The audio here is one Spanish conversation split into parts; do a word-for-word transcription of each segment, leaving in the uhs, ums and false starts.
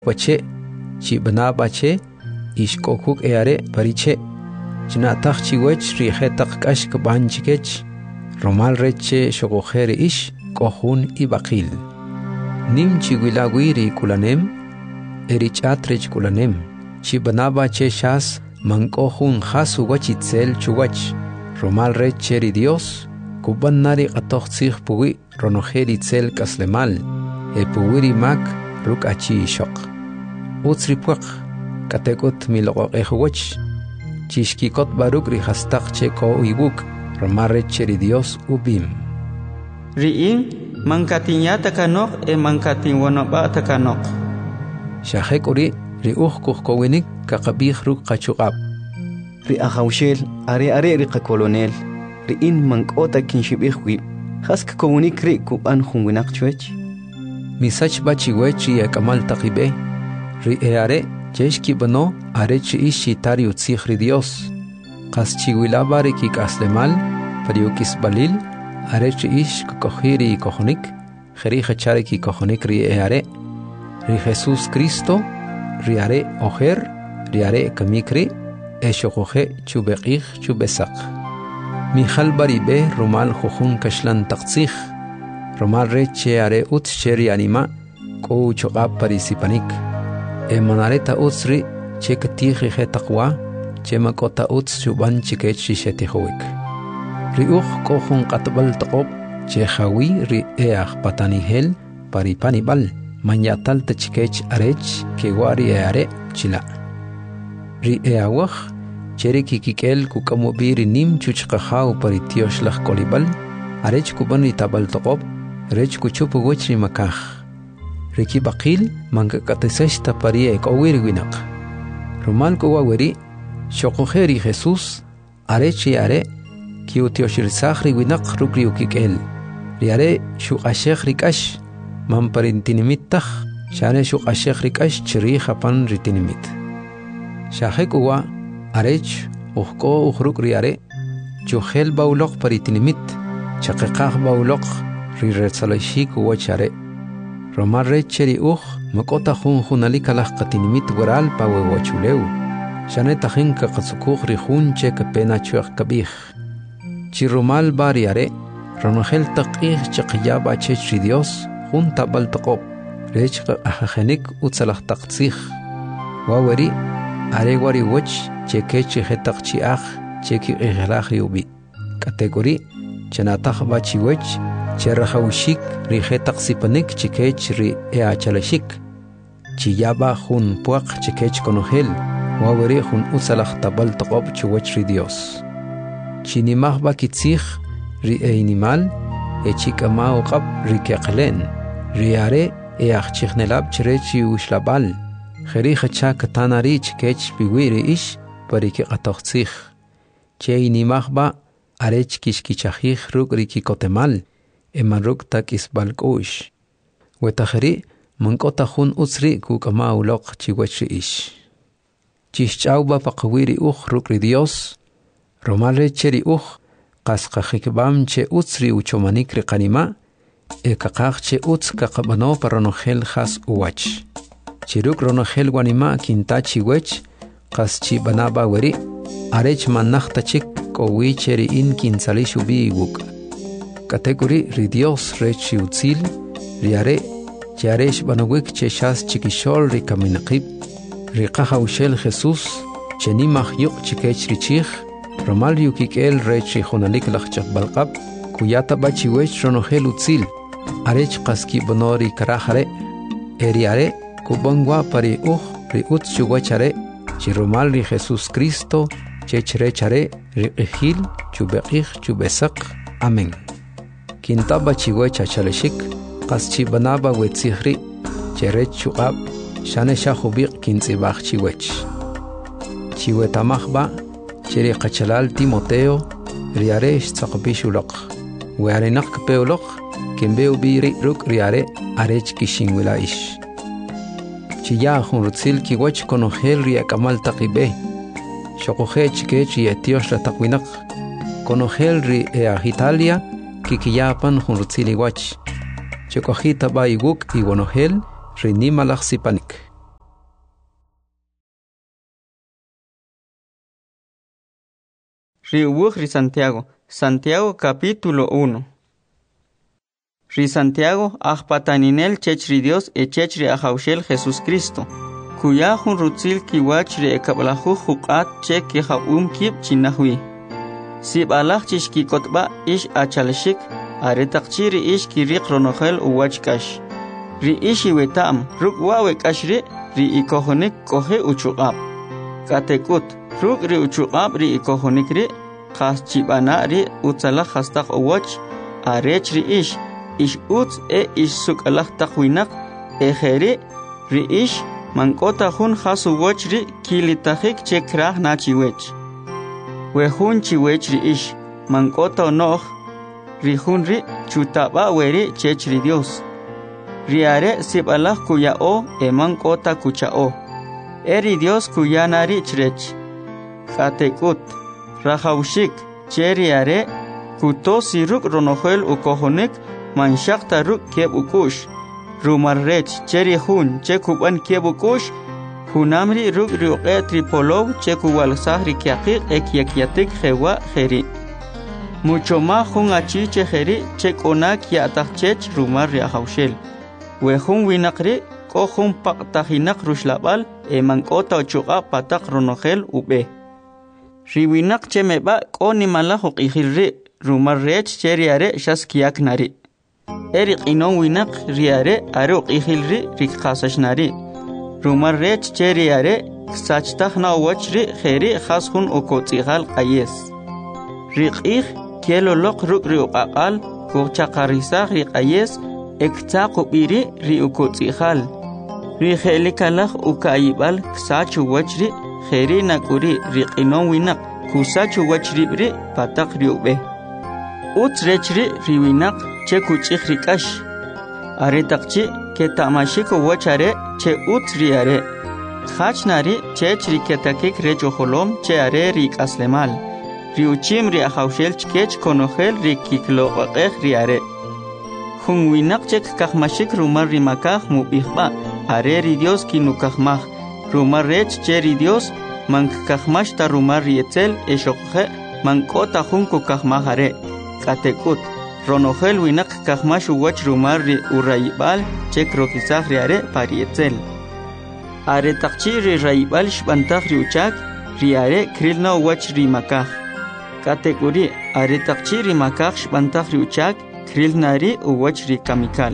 bache chi bana bache ishkokuk eare pariche china tak chiwech rihetak kash kabanchikech romal reche shogojere ish kohun ibakil nim chiwilawiri kulanem erichatrech kulanem chi bana bache shas mankohun hasu wachitzel chuwach romal reche ri Dios kubanari qatoqtsig puwi ronojeri tzel kaslemal e puwiri mak ruk achi shok utsripuq katekut miloqoq ehwach chishkikot baruk ri hastaq che ko uibuk romare cheri Dios ubim riin mankatinya takanok e mankatin wonoba takanok shahek uri ri uh kuh kowinik kakabih ruk qachuqab ri ahawshel are are ri qakolonel riin mankota kinshibihwi hask kowinik ri kuban hunwinak chwech misach bachiwechi yakamal taqibe ri eare cheshki bano are chi ishi tari utsikhri Dios qas chiwilabari ki kaslemal pariukis balil are chi ish kokhiri kohonik kheri khachare ki kohonik ri eare ri Jesus Cristo ri are oher ri are kamikri eshokohe chubeqih chubesaq Mijal baribe romal khujun kashlan taqtsikh romal reche are ut sheri anima ko choqab parisipanik e manareta utsri chekatih he taqwa chemakota uts chuban chikech shishetihowik ri uj kohun qatbal taqob che khawi ri eah patanihel paripanibal manyatal tchikech arech ke wari are chila ri eawah cheri kikikel kukamobiri nim chuchqahaw paritiosh laj kolibal arech kuban itabal taqob rech kuchupu wachri makah riki baqil manga katesashta parie kowir winaq romal ko waweri shoqojeri Jesus arechi are kiutioshir sakhri winaq rukri ukikel riare shuqashekh rikash man parintinimittah shane shuqashekh rikash chiri khapan ritinimit shahekuwa arech uqko uqruk riare chuhel bauloq paritinimit chaqiqah bauloq rirretsalashik wachare romar recheri uj makota jun junalika laj qatinimit waral pawe wachuleu shaneta jinka qatsukuk ri junche ka pena chuq kabih chi romal bariare ronogel taqih chaqyaba chechri Dios junta baltaqob rech ahajenik utsalah taqtsikh waweri are wari wach chekechi hetaqchi aj cheki ihlaj yubi category chanataq bachi wach cherahawshik ri hetaq sipanik chikech ri eachalashik chiyaba jun puaq chikech konogel waweri jun utsalah tabal taqob chuwach ri Dios chinimaj bakitzikh ri einimal echikama uqab ri keqlen ri are eachichnelab chrechi ushlabal kheri khacha katanari chikech biwiri ish pariki qatoqtsikh cheinimaj ba arech kishkichajij ruk ri kikotemal emaruk takis balkush wetakhri mankota jun utsri kukama uloq chiwach ish chishchauba paqwiri uj ruk ri Dios romale cheri uj qasqajikbam che utsri uchomanik ri qanima e kaqaq che utz kaqabano paronogel khas uwach chiruk ronogel wanima kintachi wech qaschi banaba weri arech manachta chik kowi cheri in kinsalishu biwuk category ri Dios rechi utzil riare charesh banawik che shas chikishol ri kaminaqib ri qahawshel Jesus cheni mahyuq chikech richich romal yukikel rechi khonalik lachchaq balqab kuyata bachi wech ronogel utzil arech qaski bonori karahare eriare kubangwa pari uj ri utchu wachare chiromal ri Jesus Cristo chechrechare ri qihil chubeqih chubesaq amen kintaba chiwecha chaleshik qaschi banaba wetsikhri cherech chuqab shane shahubiq kintzibaq chiwech chiwetamajba cheri qachalal Timoteo riare tsaqbishuloq wearinaq peoloq kimbeu biri ruk riare arech kishinwila ish chiya junrutzil kiwach konogel ri akamal taqibe shoqoje chikech yetiosh la taqwinaq konogel ri Italia kikiyapan junrutzil iwach chokojita ba iwuk iwonogel ri nimalaq sipanik Riubuj ri Santiago. Santiago capítulo uno. Ri Santiago ajpataninel chechri Dios e chechri ajaushel Jesús Cristo. Kuya jun rutzil kiwach re ekablahu juqat che ki jabum kib chinahwi. Sib alaj chishki kotba ish achalshik aretaqchiri ish kiriq ronohel uwachkash. Ri ishi wetam ruk wawe kashri ri ikohonik kohe uchuqab. Katekut ruk ri uchuqab ri ikohonik ri qas chibana ri utzala khastaq uwach arech ri ish ish utz e ish sukalaj taqwinak e kheri ri ish mankota hun khasu wach ri kilitajik che krah na chiwech. We hun chiwech ri ish mankota onoh ri hun ri chutaba weri chech ri Dios. Riare sibalaj kuya o e mankota kucha o. Eri Dios kuya nari chrech. Katekut rahaushik cheriare kuto siruk ronohel ukohonik manshakta ruk keb ukush. Rumarrech cheri hun che kuban kebukush hunamri ruk riuqe tripolov che kuwal sahri kiaqiq e kiakiatik jewa jeri. Mucho más hun achi che jeri che kona kiatachech rumar riahaushel. We hun winakri ko hun paqtahinak rushlabal e mankota ochuqa patak ronohel ube. Riwinak che meba ko nimala huqihilri rumarrech cheriare shaskiak nari. Erik inon winak riare aruk ihilri rikqasashnari. Rumar rech cheriare ksachtakhna wachri kheri khashun ukotsigal qayes. Riqih keloloq ruk riuqaqal kuchaqarisaq riqayes ektaqu biri ri ukotsigal. Ri khelikalaq ukaibal ksachu wachri kheri nakuri riqinon winak kusachu wachri bri pataq riube. Utrechri riwinak che kuchik rikash aretaqchi ke tamashiko wachare che utriare khachnari che chiriketakik rejoholom che are rik aslemal riuchim ri ahaushel chkech konohel rikiklo qeq riare hunwinak che kakmashik rumar rimakah mubihba are ri Dios kinukahmah rumar rech che ri Dios mankakahmash ta rumar rietel eshokhe mankota hunku kahmah are katekut ronohel winak kahmashu wach rumar ri uraibal che krokisaj riare parietzel. Are taqchi ri raibal shbantaj ri uchak riare krilna wach ri makaj. Kategori are taqchi ri makaj shbantaj ri uchak krilna ri uwach ri kamikal.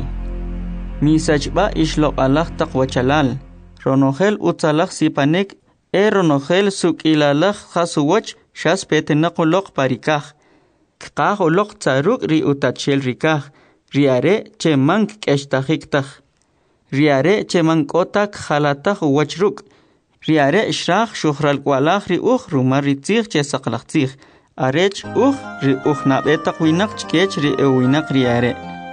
Misachba ishloq alaj taqwachalal. Ronohel utzalaj sipanek e ronohel sukilalaj khasuwach shas petenaqoloq parikaj. Kqah oloq tsaruk ri utachel rikah riare che mank keshtahiktah riare che mankotak khalataj wachruk riare shraj shuhral kwalaj ri uj rumar ri tzig che saqlaj tzig arech uj ri uj nabetaq winak chkech ri ewinak riare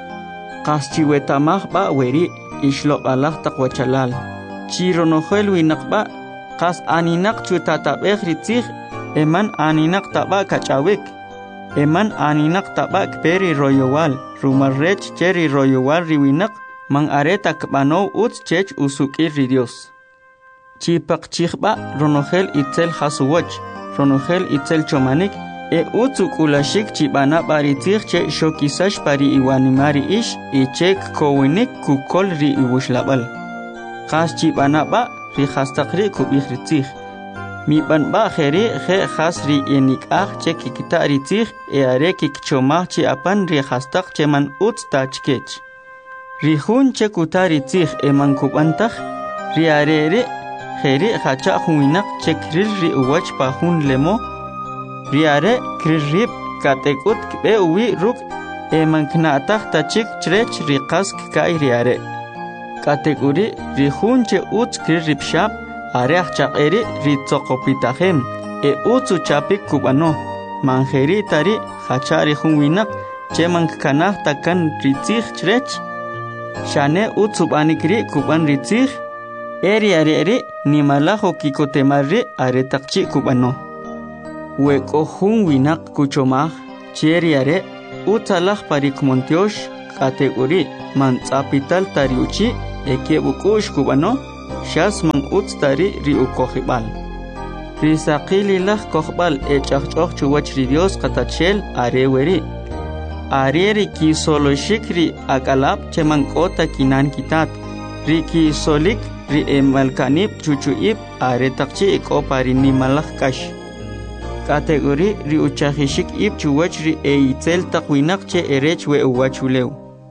qaschiwetamaj ba weri ishloqalaj taqwachalal chironohel winak ba qas aninak chutatabej ri tzig eman aninak taba kachawik Eman aninak tabak peri royowal, rumarrech cheri royowal riwinak, mang areta kbano uts chech usukir ri Dios. Chipak chichba ronohel itzel hasuwach, ronohel itzel chomanik, e utsukulashik chibana baritzich che shokisash pari iwanimari ish, e chek kowinik kukol ri iwushlabal. Khas chibana ba ri khastakri kubihritzich. Mi ban ba kheri khe khasri enik ah che kikita ritzich e are kikchomah che apan ri khastak che man uts tachkech. Ri hun che kutari tzich e man kubantaj ri are re kheri khacha huinak che kril ri uwach pa hun lemo ri are kril rib katekut kbe uwi ruk e man knataj tachik chrech ri qask kai ri are. Kategori ri hun che uts kril rib shab Areach chaqeri ritzokopitajem e utsu chapik kubano manjeri tari hachari hunwinak che mankanah takan ritzich chrech shane utsu banikri kuban ritzich eri areri nimalajo kikotemarri aretaqchi kubano weko hunwinak kuchomaj cheri are utsalaj parikmontiosh kategori mantzapital tariuchi ekebukush kubano Shas man utstari ri ukohibal. risaqililah kohbal echaqchoq chuwach ri Dios qatachel are weri are ri ki solo shikri akalap chemankota kinan kitat ri ki solik ri emalkanip chuchuip are taqchi ekoparini malak kash kategori ri uchahishik ip chuwach ri eitel taqwinak che erech we uwachuleu.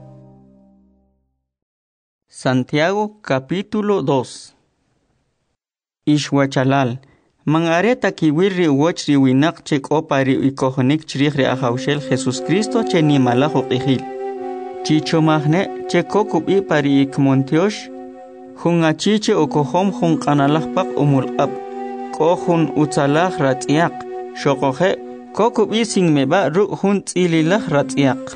Santiago capítulo dos. Ishwachalal mangareta kiwirri uwach ri winak che kopari ikohonik chrih ri ahaushel Jesus Cristo che ni malajo qihil chichomahne che kokubi pari ikmontiosh hungachiche okohom hun qanalahpaq umulqab kohun utsalah ratiaq shoqohe kokubi singmeba ru hun tsililah ratiaq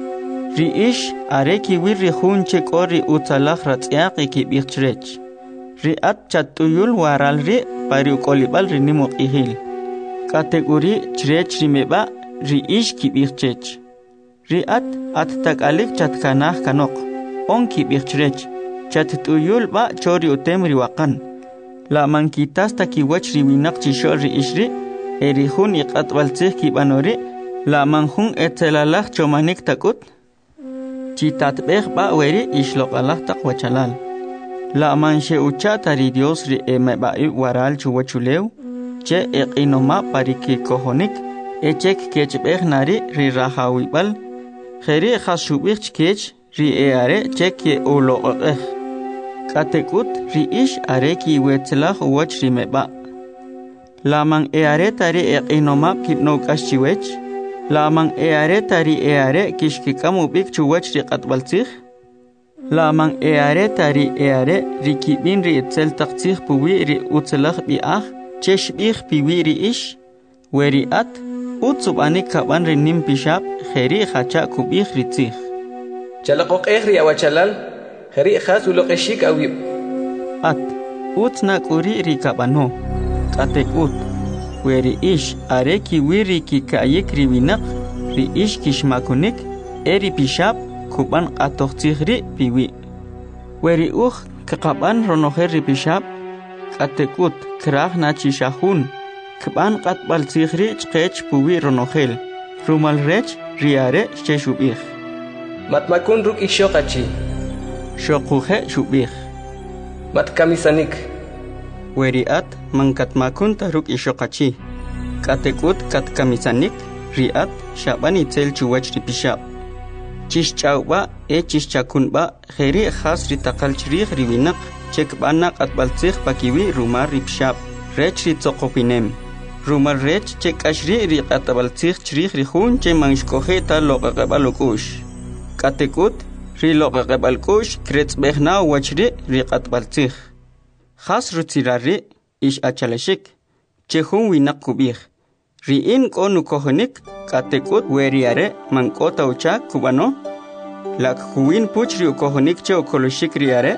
riish are kiwirri hun che kori utsalah ratiaq ikibichrech riat chatuyul waral ri pari kolibal ri nimok ihil kategori chrech rimeba riish kibichrech riat at takalik chatkanah kanok on kibichrech chatuyul ba chori utem riwaqan la mankitas takiwach riwinak chishor riishri erihun iqatbaltzih kibanori la manhun etelalah chomanik takut chitatbeh ba weri ishloqalah taqwachalal la manche uchatari Dios ri emebai waral chuwachuleu che eqinoma pariki kohonik echek kechbeh nari ri rahawibal kheri khashubich kech ri eare chek ye uloqeh katekut ri ish are ki wetlah wach ri meba la man eare tari eqinoma kipno kashchiwech la man eare tari eare kishkikamu bik chuwach ri qatbaltzih la man eare tari eare rikibin ri etzel taqtzih puwi ri utzelah bi'ah chesh bih piwi ri ish weri at utsub anik kaban ri nim pishab kheri khacha kubih ri tzih chalaqoq ri awachalal kheri khas uloqeshik awib at utna kuri ri kabano katekut weri ish are kiwi ri kikayik ri winak ri ish kishmakunik eri pishab kuban qatoq tzihri piwi weri uj kaqaban ronoher ri pishab katekut krah na chishahun kban qatbal tzihri chqech puwi ronohel rumal rech riare cheshubih matmakun ruk ishoqachi shoquhe shubih matkamisanik weri at mankatmakun taruk ishoqachi katekut katkamisanik riat shabani tel chuwach ri pishab chishchawba e chishchakunba kheri khas ri taqal chrih ri winak chekbana qatbaltzih pakiwi rumar ripshab rech ri tsoqopinem rumar rech chekashri ri qatbaltzih chrih ri hun che manshkohe ta loqaqabalukush katekut ri loqaqabalkush kretzbehna wachri ri qatbaltzih khas rutsirari ish achalashik che hun winak kubih ri in konu kohonik katekut weriare mankota ucha kubano lak huwin puchri ukohonik che ukoloshik riare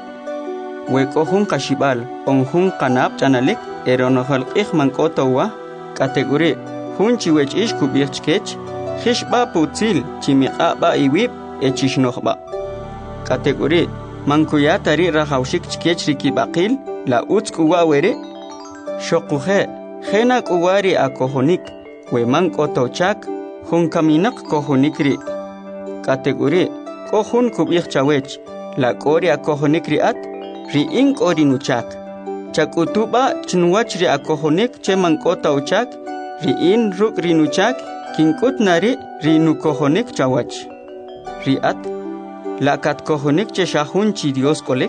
we kohun kashibal onhun kanab chanalik eronohal ikh mankota wa kategori hun chiwech ish kubirchkech khishba putil chimiqa ba iwib echishnohba kategori mankuya tari rahawshik chkech rikibaqil la utskuwa were shoquhe khena kuwari akohonik we mankota uchak hun kaminak kohonikri kategori kohun kubih chawech la kori akohonik riat ri in kori nuchak chakutuba chnuwach ri akohonik che mankota uchak ri in ruk ri nuchak kinkut nari ri nukohonik chawach riat la kat kohonik che shahun chi Dios kolek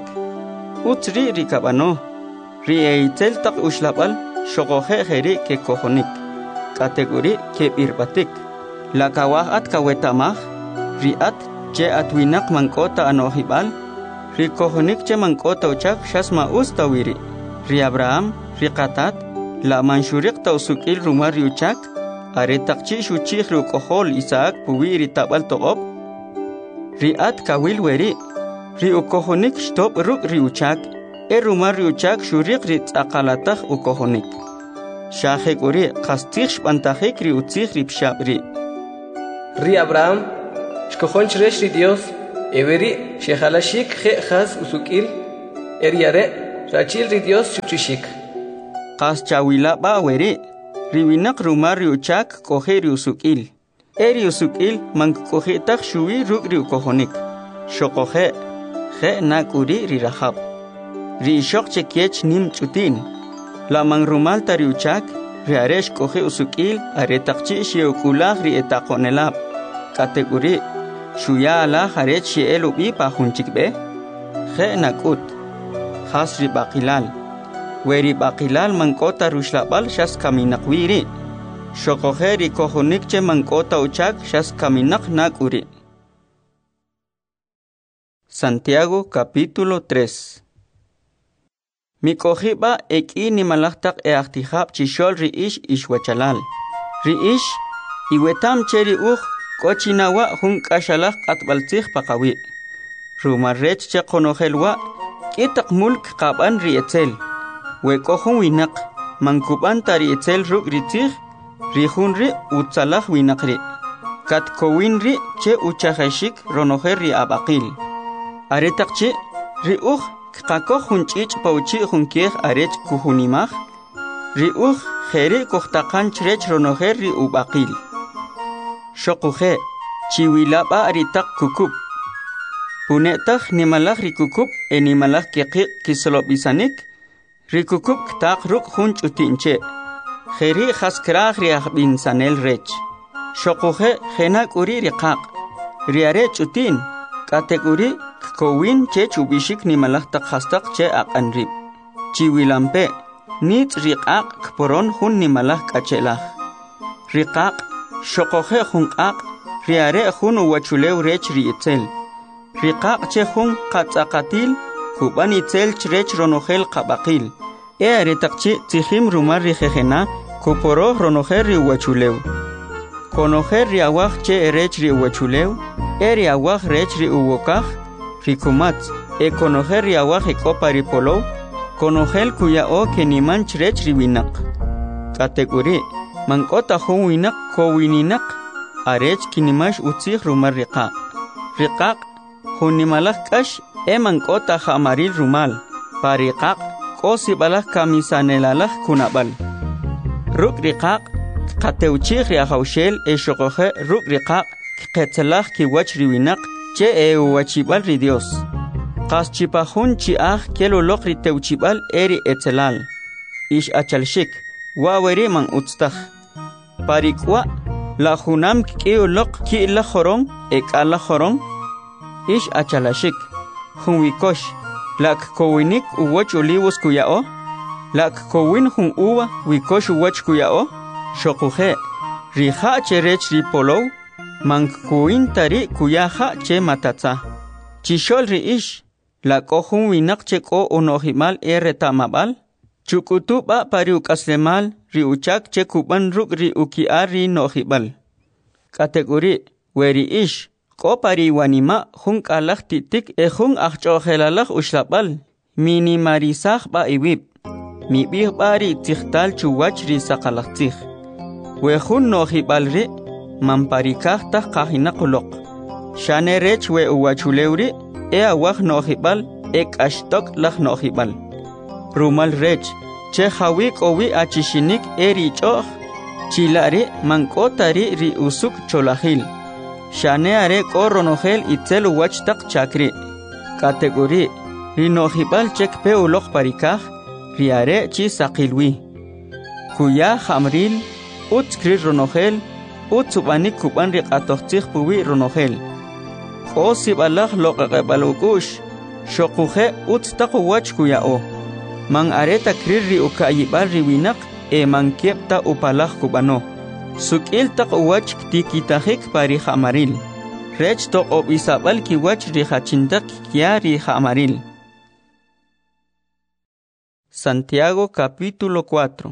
utri ri kabano ri eitel tak ushlabal shogohe kheri ke kohonik kategori ke birbatik la kawahat kawetamah riat che atwinak mankota anohibal ri kohonik che mankota uchak shasma ustawiri ri Abraham ri qatat la manshurik tausukil rumar ri uchak are taqchi shuchih ru kohol Isaac puwiri tabal toqob ri at kawil weri ri ukohonik stop ruk ri uchak e rumar ri uchak shurik ri tsaqalatah ukohonik shahek uri qastikh bantahik ri utzikh ri pshabri ri Abraham shkohon chresh ri Dios everi shehalashik khe khas usukil eriare rachil ri Dios chuchishik Qas chawila ba weri. Riwinak rumar riuchak kohe riusukil. Eri usukil mang kohe tak shui ruk riukohonik. Shokohe. He nak uri rirahab. Ri shok chekiech nim chutin. La mang rumal tariuchak. Riaresh kohe usukil aretakchi shiukulah ri etakonelab. Kategori. Shuya ala harech shiel ubi pahunchikbe. He nakut. Has ri bakilal. Weri bakilal mangkota rushlabal shas kaminak wiri. Shokohe ri kohonik che mangkota uchak shas kaminak nakuri. Santiago capítulo tres. Mi kohiba eki ni malaktak e aktihab chishol ri ish ishwachalal. Ri ish iwetam cheri uch kochinawa hun kashalak atbaltzich pakawi. Rumarrech che konohelwa kitak mulk kaban ri etzel. Wekohun winak mankuban tari etzel ruk ritzich rihun ri utsalach winakri. Katkowin ri che uchaheshik ronoher ri abakil. Aretakchi ri uch kakakoh hunchich pauchi hunkiech arech kuhunimach. Ri uch jeri kohtakan chrech ronoher ri ubakil. Shokuhe chiwilaba aritak kukup. Punetach nimalach ri kukup e nimalach kekik kisolobisanik. Rikukup ktak ruk hunch utinche. Jeri jaskrach riach bin sanel rech. Shokuhe jenak uri rikak. Riarech utin. Kategori kowin che chubishik ni malach tak hastak che ak anrib. Chiwilampe. Nit rikak kporon hun ni malach kachelach. Rikak. Shokuhe hunkak. Riare hun uwachulew rech rietzel. Rikak che hun katzakatil. Kuban itzel chrech ronohel kabakil. E aretakchi tihim rumar rijejena kuporo ronoher ri uwachulew. Konoher ri awach che erech ri uwachulew. E ri awach rech ri uwokach. Rikumatz. E konoher ri awach ekopa ri polow. Konohel kuya o keniman chrech ri winak. Kategori. Mankota hun winak ko wininak. Arech kinimash utzich rumar rikak. Rikak. Hunimalach kash. Eman kota hamaril rumal. Parikak. Kosi balak kamisanelalak kunabal. Ruk rikak. Kateuchich riahaushel e shokohe ruk rikak. Ketzelach ki wach riwinak. Che e uwachibal ri Dios. Kas chipahun chiah kelolok ri teuchibal eri etzelal. Ish achalshik. Waweri man utstach. Parikwa. La hunam kiolok ki la jorong. Ek ala jorong. Ish achalashik. Hun wikosh, lak kowinik uwach olivos kuyao, lak kowin hun uwa wikosh uwach kuyao, shokuhe, riha che rech ri polow, mank kowin tari kuyaha che matatza. Chishol ri ish, lak ohun winak che ko unohimal e retamabal, chukutuba pari ukaslemal, ri uchak che kuban ruk ri ukiar ri nohibal. Kategori, weri ish, ko pari wanima hun kalak titik e hun achchohelalak ushlabal minimarisach ba iwib mi bih bari tikhtal chuwach ri sakalaktikh we hun nohibal ri mamparikah ta kahina qulok shane rech we uwachulewri e awah nohibal ek ashtok lak nohibal rumal rech che hawik owi achishinik eri choh chilari mankotari ri usuk cholahil Shane are koronohel itzel uwach tak chakri. Kategori. Rinohibal chek pe ulok parikah. Riare chi sakilwi. Kuya hamril. Utskri ronohel. Utsubanik kuban rik atochtik puwi ronohel. Kosib Allah lokakabalukush. Shokuhe utstak uwach kuya o. Mang areta kriri ukayibal riwinak. E mang kiepta upalah kubano. Sukil tak uwach tikitahik pari hamaril. Rech tok ob isabal ki wach rihachintak kia rihamaril. Santiago capítulo cuatro.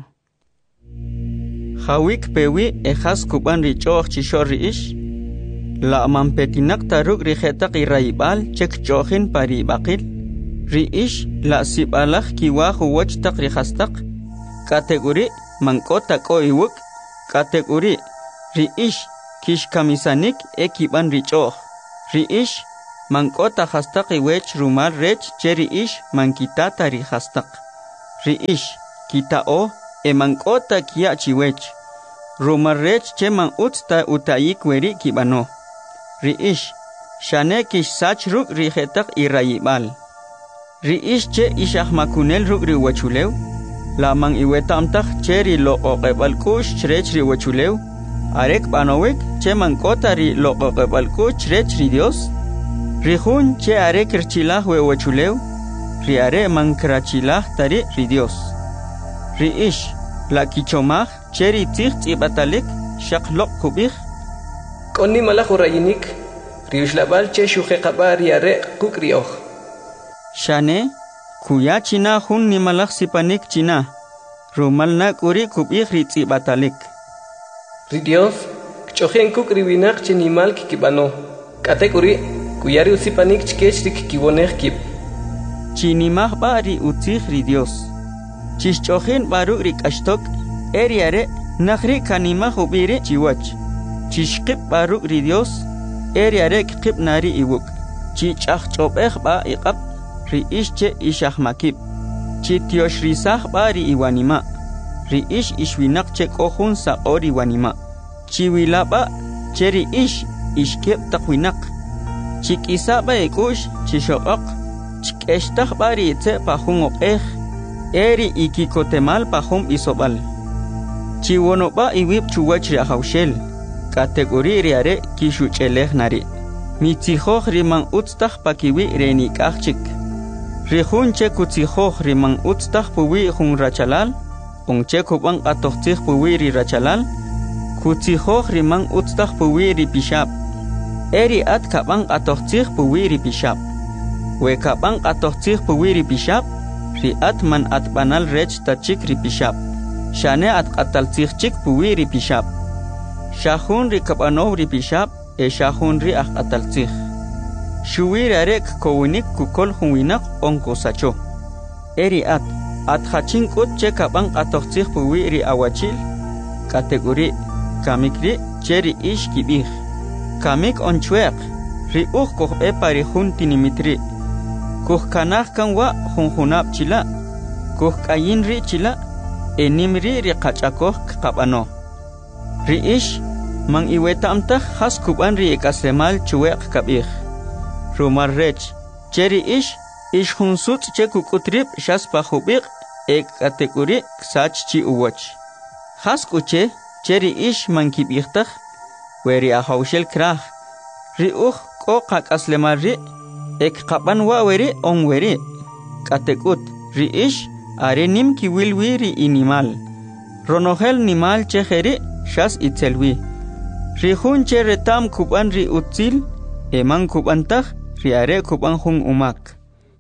Hawik pewi ejas kuban richoch chishor riish. La mampetinak taruk rihetak iraibal chek chohin pari bakil. Riish la sibalach kiwahu wach tak rihastak. Kategori mangkota ko iwuk. Kategori riish kish kamisanik ekiban richoh. Riish mankota hastak iwech rumal rech che riish mankitata ri hastak. Riish kitao emankota kia chiwech. Rumarrech cheman utsta utayik weri kibano. Riish, shane kish sach ruk rijetak irayibal. Riish che ishah makunel ruk riwachulew. Lamang iwetamtak cheri lo oqebalkush chrech riwachulew. Arek banowek cheman kota ri lo oqebalkush chrech ri Dios. Rihun che arek rchilah wewachulew. Ri are mankrachilah tari ri Dios. Riish, la kichomah cheri tzich tzibatalik shaklok kubich. Koni malach urayinik, riushlabal che shujeqaba riare kukrioch. Shane, kuya china hun ni malach sipanik china. Rumalna kuri kubich ri tzibatalik. Ri Dios, kchojen kukriwinak chenimal kikibano. Kate kuri, kuyari usipanik chkech rikikiwonech kip. Chinimah ba ri utzich ri Dios. Chishchojen baruk rik ashtok, eriare, nakri kanimah ubiri chiwach. Chishkip baruk ri Dios, eriare kip nari iwuk. Chichach chobech ba iqab, ri ishche ishach makib. Chitiosh risach ba ri iwanima. Ri ish ishwinak che kohun sa ori wanima. Chiwila ba, cheri ish, ishkip takwinak. Chik isa ba ikush, chishokak. Chik eshtach ba ri itse pahung okech. Eri ikikotemal pahum isobal. Chiwonoba iwip chuwach ri ahawshel. Kategori riare kishu chelech nari. Mitzihoch rimang utstach pakiwi renik achik. Rihun che kutzihoch rimang utstach puwi hun rachalal. Ong che kubang atochtich puwi ri rachalal. Kutzihoch rimang utstach puwi ri pishap. Eri at kabang atochtich puwi ri pishap. We kabang atochtich puwi ri pishap. Ri at man at banal rech tachik ri pishap. Shane at qataltzich chik puwi ri pishap. Shahun ri kabanov ri pishap. E shahun ri ak qataltzich. Shuwi rarek kowinik kukol hunwinak onko sacho. Eri at at hachin kut che kabang atochtich puwi ri awachil. Kategori kamik ri cheri ish kibich. Kamik onchwek. Ri uch koh e pari hun tinimitri. Kuh kanach kanwa hunhunap chila. Kuh kayin ri chila. Enimri ri kachakoh kabano. Ri ish mang iweta amtah has kuban ri ekaslemal chuwek kabich. Rumar rech. Cheri ish ish hunsut che kukutrip shas pahubik ek kategori sach chi uwach. Has kuche cheri ish mang kibichtach. Weri ahawshel krah. Ri uch ko kakaslemal ri. Ek kapan wa weri on weri. Katekut ri ish are nim ki wilwi ri inimal. Ronohel nimal che kheri shas itselwi. Ri hun che retam kuban ri utzil. Eman kubantach ri are kuban hun umak.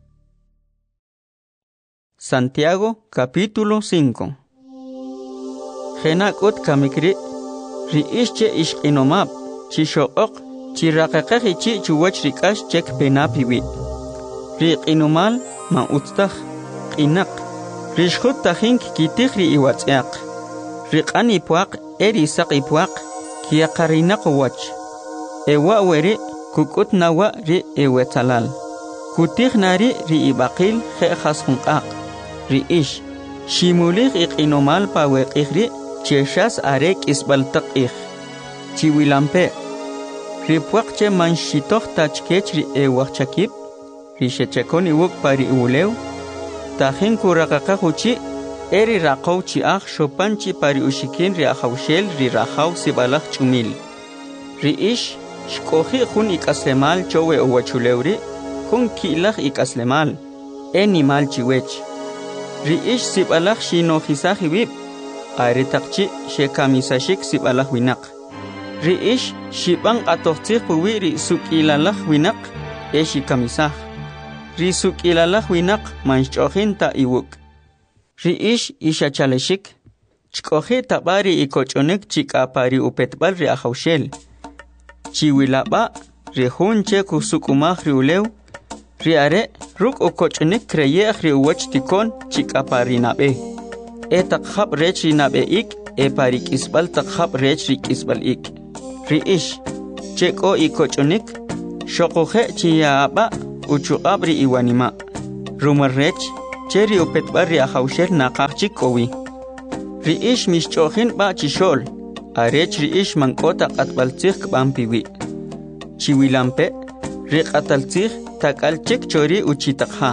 Santiago capítulo cinco. Genakot kamikri. Ri ish che ish inomab. Chishook. Chirakakhi chi chuwach rikash chek penapiwi. Ri inumal ma utstach. Inak. Rishkhut tahink kitich ri iwatsak. Rikan ipuak eri sak ipuak. Kia karinak wach. Ewa weri kukut nawa ri ewetalal. Kutich nari ri ibakil khe khas hunkak. Ri ish. Shimulik ik inumal pa wekich ri. Cheshas arek isbaltak ich. Chiwilampe. Ripuak che manshitoch tachkech ri ewak chakip. Ri shechekon iwuk pari ulew. Tahin kurakaka huchi. Eri rakaw chi akh shopanchi pari ushikin ri ahawshel ri rahaw sibalak chumil. Ri ish. Shkohi hun ikaslemal chowe owachulewri. Hun kilach ikaslemal. Enimal chiwech. Ri ish sibalak shinohisah iwib. Ari takchi shekamisashik sibalak winak. Ri ish shibang atochtich puwi ri sukilalak winak e shikamisah. Ri sukilalak winak manchochin ta iwuk. Ri ish ishachaleshik. Chkohi tabari ikochonik chikapari upetbal ri ahawshel. Chiwilaba ri hunche kusukumah ri ulew. Ri are ruk ukochonik kreyech ri uwach tikon chikapari nabe. E takhab rech ri nabe ik e parik isbal takhab rech ri isbal ik. Ri ish cheko ikochonik shokohe chiyaba uchuabri iwanima. Rumar rech cheri upetbar ri ahawshel naqaqchik kowi ri ish mishch'ojin ba chishol arech ri ish mank'ota q'atbaltzij k'b'anpiwi chiwilampe ri q'ataltzij tak'alchik chori uchitaqja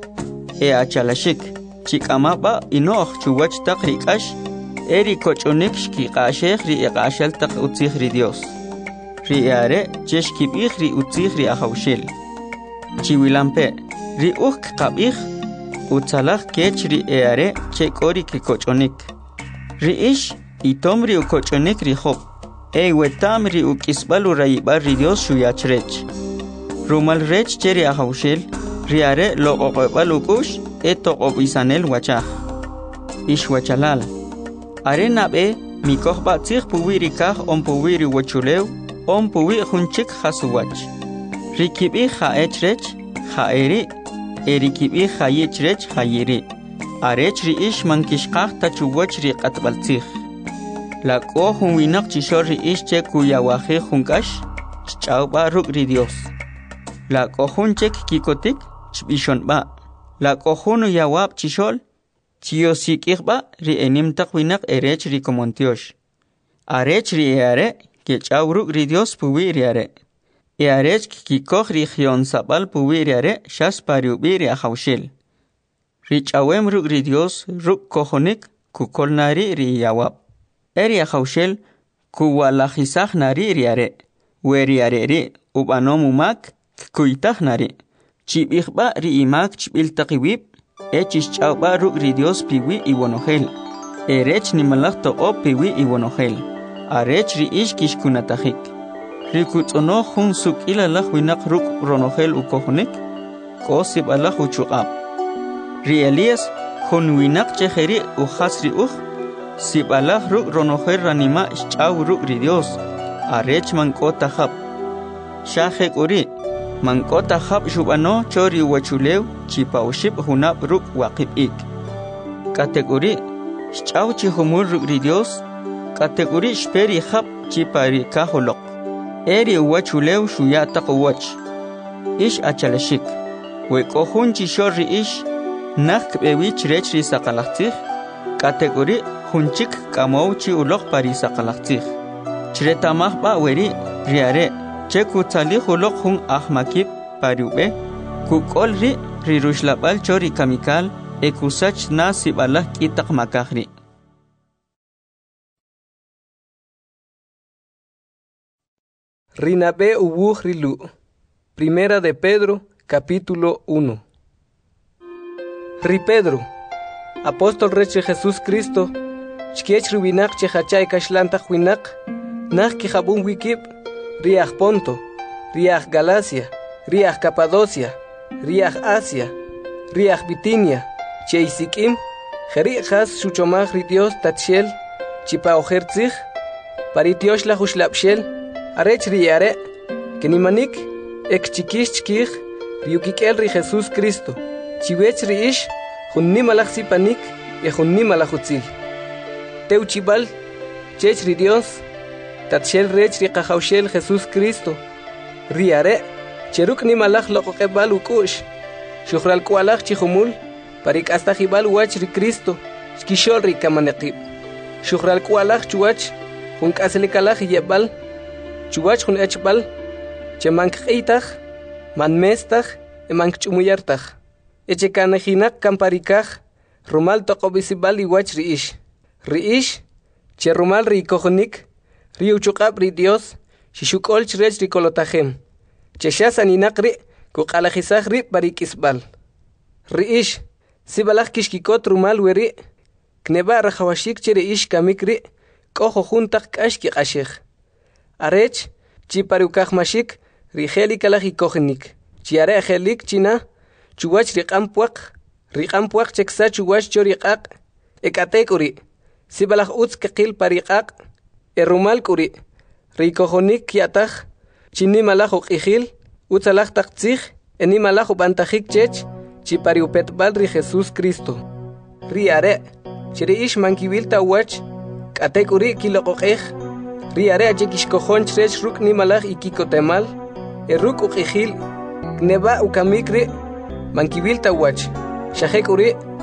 e achalashik chik'ama ba ino'j chuwach taq ri k'ax eri koch'unik xkiq'axej ri iq'axal taq utzij ri Dios ri are chesh kib'ij ri utzij ri ahawshel chiwilampe ri uj kqab'ij utzalaj kech ri are che k'ori kikoch'unik ri ish itom ri ukoch'unik ri job ey wetam ri uk'isb'al urayib'al ri Dios xuyachrech rumal rech che ri ahawshel ri are loq'oq'eb'al uk'ux e toq'ob'isanel wachaj ish wachalal are nab'e mikojb'a tzij puwi ri kaj om puwi ri wochulew om puwi junchik jasuwach ri kib'ij ja'ech rech ja'eri eri kib'ij jayich rech jayiri arech ri ish mankixqaj tachuwach ri q'atb'altzij la k'o jun winaq chixol ri ish che kuyawajij jun k'ax ch'awb'a ruk' ri Dios la k'o jun chek kikotik chb'ixonb'a la k'o jun uyawab' chixol chiyosik'ijb'a ri enim taq winaq erech ri komontiox arech ri are kech'aw ruk' ri Dios puwi ri are e arech kikoj ri jyonsab'al puwi ri are xas pariub'i ri ahawshel ri ch'awem ruk' ri Dios ruk' kojonik kukol nari ri yawab eri ahawshel kuwalajisaj nari ri are we ri are ri ub'anom umak kuytaj nari chib'ijb'a ri imak chb'il taq iwib' e chixch'awb'a ruk' ri Dios piwi iwonojel erech nimalaj toq'ob piwi iwonojel arech ri ish kixkunatajik ri kutz'onoj jun suk'ilalaj winaq ruk' ronojel ukojonik k'o sib'alaj uchuq'ab' ri Elías jun winaq chejeri ujas ri uj sib'alaj ruk' ronojel ranima' xch'aw ruk' ri Dios arech mank'ota jab' xaje k'uri mank'ota jab' xub'ano chori wachulew chipawxib' junab' ruk' waqib'ik k'ate k'uri xch'aw chi jumul ruk' ri Dios k'ate k'uri xperi jab' chipari kajoloq eri uwachulew xuya taq uwach ish achalashik we k'o jun chixol ri ish naj kb'ewi chirech ri saqalajtzij k'ate k'uri junchik k'amow chi uloq pari saqalajtzij chiretamaj b'a weri ri are che kutzalij uloq jun ajmakib pariub'e kuk'ol ri ri ruxlab'al chori kamikal e kusach na sib'alaj k'itaq makaj ri Rinabe ubuj rilu. Primera de Pedro, capítulo uno. Ri Pedro, apóstol reche Jesús Cristo, chkiech rubinak chehachay kashlantach winak, nach kijabun wikib, riach Ponto, riach Galacia, riach Capadocia, riach Asia, riach Bitinia, cheisikim, jerichas shuchomach ri Dios tatshel, chipa ojertzich, paritiosh la hushlapshel, arech ri are kenimanik ek chikish chkij riukikel ri Jesús Cristo chiwech ri ish junni malach sipanik e junni malachutzil teu chibal chech ri Dios tatshel rech ri qajawshel Jesús Cristo ri are cheruk ni malach loqoqebal ukush shukhral kualach chihumul parik hasta jibal wach ri Cristo skishol ri kamanaqib shukhral kualach chuwach jun kaselikalach yebal chuwach jun echbal che mankqitaj manmestaj e mankchumuyartaj eche kanajinak kamparikaj rumal toqobisibal iwach riish riish che rumal ri kojonik ri uchuqab ri Dios shishukol chrech ri kolotajem che shasaninaq ri kuqalajisaj ri parikisbal riish sibalaj kishkikot rumal weri kneba rajawashik che riish kamik ri kojo juntak kashki qashej arech chi parukaj mashik ri heli kalaj ikojenik chi are helik china chuwach ri qampuaq ri qampuaq cheksa chuwach chori qaq ekate kuri sibalaj utz qil pariqaq e rumal kuri ri kojonik yataj chini malaj uqijil utzalaj taqtzij eni malaj ubantajik chech chi pariupet bal ri Jesús Cristo ri are chiri ish mankibil tawach kate kuri kiloqoqej ri are achekish kojon chrech ruk ni malaj ikikotemal e ruk uqijil neba ukamikri mankibil tawach shaje kuri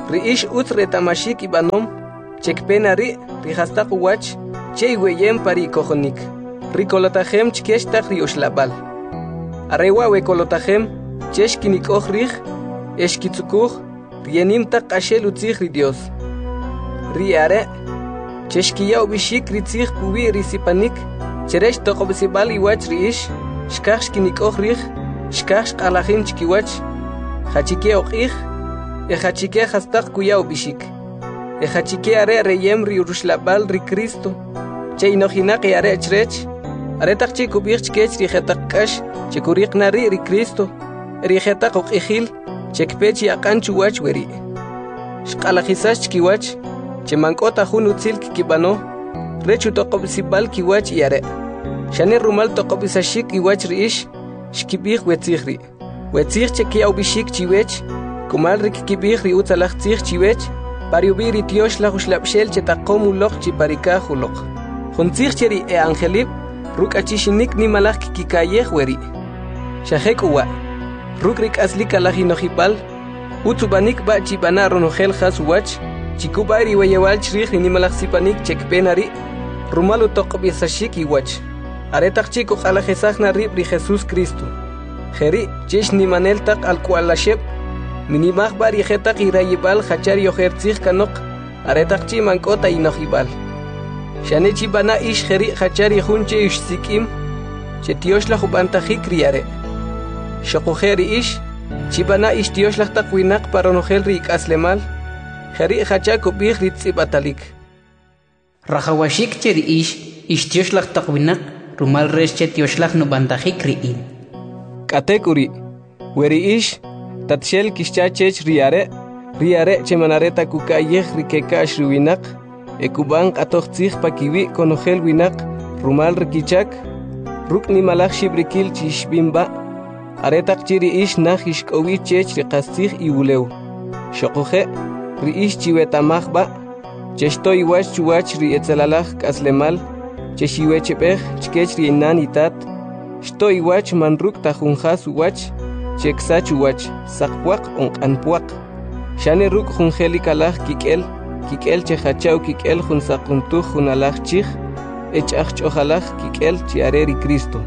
riish utz retamashik ibanom, chekpena ri, rihastaq uwach, chay weyem pari kojonik. Rikolotajem chkeshtaq rioshlabal. Arewa wekolotajem, cheshkinik ojrij, eshkitzukuj, rienimtaq ashel utzij ri Dios. Riare, cheshkiya ubishik ritzij puwi risipanik, cheresh toqobsibal iwach riish, shkaj shkinik ojrij, shkaj shqalajin chkiwach, hachike oqij, e hachike hastaq kuya ubishik. E hachike are reyem ri urushlabal ri Cristo, che inojinaq y are chrech, are taq che kubij chkech ri jetaq kash, che kuriq nari ri Cristo, ri jetaq oqijil, che kpech yaqan chuwach weri. Shqalajisash chkiwach, che mankota jun utzil kikibano, rechu toqobsibal kiwach y are. Shane rumal toqobisashik iwach riish, shkibij wetzijri. Wetzij che kia ubishik chiwech, kumal ri kikibij ri utzalaj tzij chiwech, pariubi ri tiosh la ushlapshel che taqomu loq chi parika huloq. Juntzij cheri e angelib, ruk achishinik ni malaj kikikayej weri. Shahek uwa, ruk rik aslik alajinojibal, utzubanik ba chibana ronojel has uwach, chikubari weyewal chrij ni malaj sipanik chekpenari, rumalu toqobisashik iwach. Aretaq chico alajesajna rib ri Jesús Cristo. Jeri, chish ni manel taq al kualasheb, minimaj bari jetaq irayibal hachar yojertzij kanok, aretaq chi mankota inojibal. Shane chibana ish jeri hachar yjunche ish sikim, che tioshla jubantajik riare. Shokujeri ish, chibana ish tioshla taq winak paronojel rik aslemal, jeri hachar kubij ritzibatalik. Rajawashik cheri ish, ish tioshla taq winak, rumal resche tioshla no bantajik riin. Katekuri, weri ish, tatshel kishchachech riare, riare chemanareta kukayej rikeka ashruwinak, ekuban atochtzij pakiwi konojel winak, rumal rikichak, ruk ni malaj shibrikil chishbimba, aretak chiri ish nach ishkowi chech riqastzij iwuleu. Shokoje, ri ish chiwetamajba, cheshto iwach chuwach ri etzelalaj kaslemal, cheshiwechepej chkech ri inan itat, shto iwach manruk tajunjas uwach, cheksach uwach, sakpuak onqanpuak. Shane ruk junjeli kalaj kikel, kikel chehachau kikel jun sakuntuj jun alaj chij, echaj chojalaj kikel chiareri Cristo.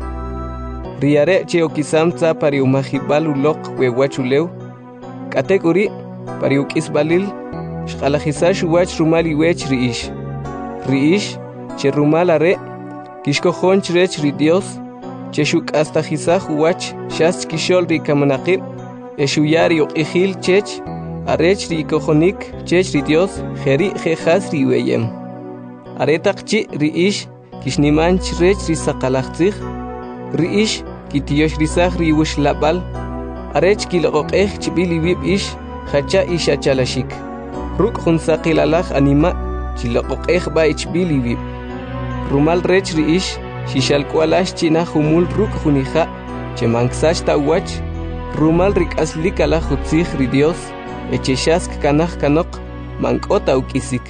Riare che okisamtza pari umajibal uloq wewachuleu, katekuri pari ukisbalil, shqalajisash uwach rumal iwech riish. Riish, che rumal are, kishkojon chrech ri Dios, cheshuk hasta jisaj uwach, shas kishol ri kamanaqib, eshuyari oqijil chech, arech ri kojonik, chech ri Dios, jeri jejas ri weyem. Aretak chi ri ish, kishniman chrech ri saqalajtzij, ri ish, kitiosh risaj ri wishlabal, arech kiloqej chibili wib ish, hacha isha chalashik. Ruk jun saqilalaj anima, chiloqej ba ichbili wib. Rumal rech ri ish, shishal kualash china humul ruk junija, chemanxash ta uwach, rumal rik aslik ala jutzij ri Dios, echeshask kanaj kanok, mankota ukisik.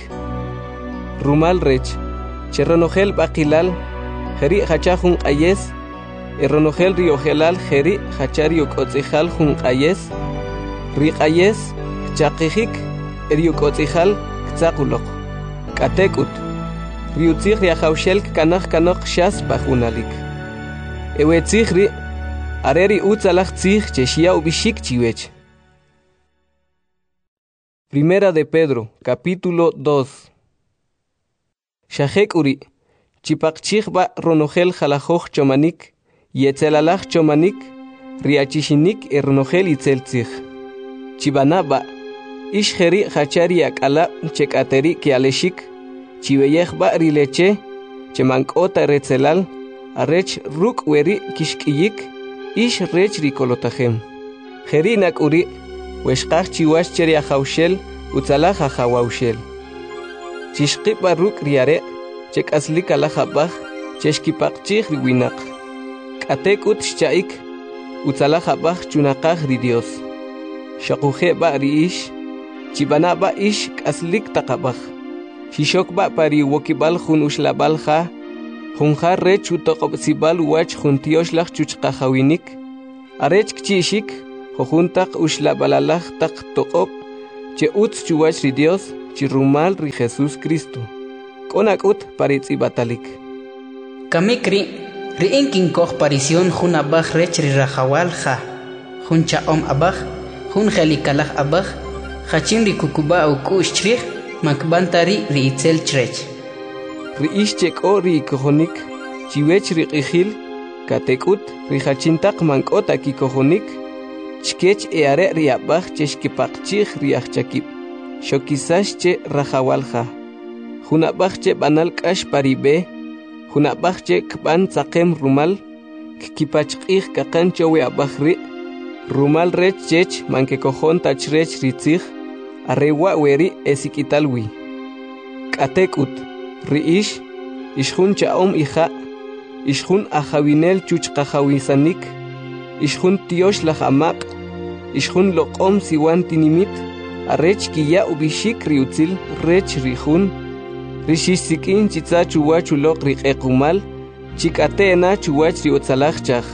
Rumal rech, cheronojel baqilal, jeri hachajun ayes, eronojel riojelal jeri hachariok otzijal jun ayes, rik ayes, chaqijik, eriok otzijal, ktzaqulok, katekut. Riutzij riajaushel kanaj kanok shas pajunalik. Ewetzij ri, areri utzalaj tzij cheshia ubishik chiwech. Primera de Pedro, capítulo dos. Shahek uri, chipakchij ba ronojel jalajoj chomanik, yetzelalaj chomanik, riachishinik eronojel itzeltzij. Chibana ba, ish jeri hachari akala chekateri kialeshik, chiveyej ba rileche, chemankota retzelal, arech ruk weri kishkiyik, ish rech rikolotajem. Jerinak uri, weshkaj chiwash cheri ajaushel, utzalaj ajawaushel. Chishkipa ruk riare, chek aslik alajabaj, cheshkipakchij riwinak. Katek ut shchaik, utzalajabaj chunakaj ri Dios. Shakuje ba ri ish, chibana ba ish kaslik takabaj. Shishok ba pari wokibal jun ushlabal ja, jun ja rech utoqobsibal uwach jun tioshlag chuchqajawinik, arech kchishik, jojuntaq ushlabalalaj taq toqob, che utz chuwach ri Dios chi rumal ri Jesús Cristo konakut paritzi batalik Kamikri ri inkin koh parisión jun abaj rech ri rajawal ja jun chaom abaj jun jelikalaj abaj jachin ri kukuba u kush chrij makbantari ri itzel chrech ri ishchek o ri kohonik chiwech ri qijil katekut ri jachintaq mankota ki kohonik chkech eare ri abaj cheshkipaqchij ri achchakib shokisash che rajawalja jun abaj che banal k'ax paribe jun abaj che kban tzaqem rumal kipachqij kaqan chowe abaj ri rumal rech chech manke kojon tachrech ritzij arrewa weri esikitalwi katekut ri ish ishjun chaom ija ishjun ajawinel chuchqajawisanik ishjun tiosh lajamaq ishjun loqom siwan tinimit arrech kiya ubishik riutzil rech rijun rishisikin chitza chuwach uloq riqequmal chikatena chuwach riotzalajchaj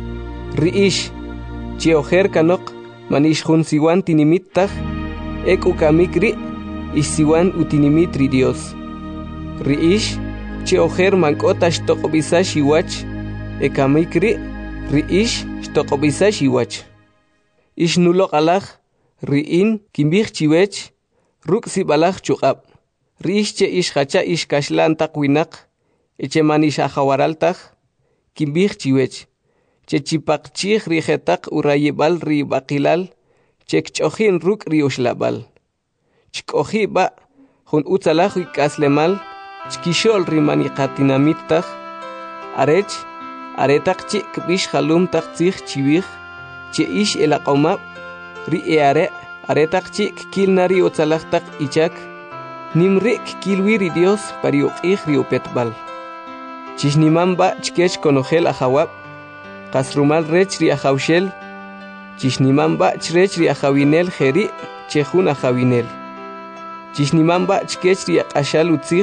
ri ish chi ojer kanok manishjun siwan tinimit taj eku kamikri isiwan utinimit ri Dios ri ish chi ojer mankota shtoqobisa shiwach ekamikri ri ish shtoqobisa shiwach ish nuloq alaj ri in kimbij chiwech ruk sibalaj chuqab ri ish che ish hacha ish kashlan taq winaq eche manish ajawaraltaj kimbij chiwech che chipaqchij ri jetaq urayibal ri baqilal che kch'ojin ruk ri ushlabal chk'oji ba jun utzalaj ik'aslemal chkixol ri maniqatinamit taj arech aretaq chi kbix jalum taq tzij chiwij che ish elaqomab ri eare aretaq chi kilnari utzalaj taq ichak nimri kilwi ri Dios pari uqij ri upetbal chishniman ba chkech konojel ajawab qasrumal rech ri ajawshel chishniman ba chrech ri ajawinel jeri chejun ajawinel chishniman ba chkech ri aqashal utzij